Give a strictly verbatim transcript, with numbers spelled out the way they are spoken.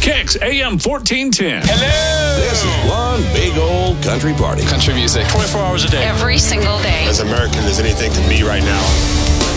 Kicks A M fourteen ten. Hello! This is one big old country party. Country music. twenty-four hours a day. Every single day. As American as anything can be right now.